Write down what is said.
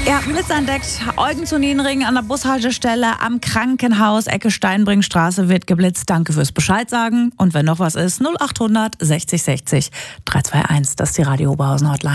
Ja, Blitz entdeckt. Eugen zu Nienring an der Bushaltestelle am Krankenhaus, Ecke Steinbringstraße wird geblitzt. Danke fürs Bescheid sagen. Und wenn noch was ist, 0800 60 60 321. Das ist die Radio Oberhausen Hotline.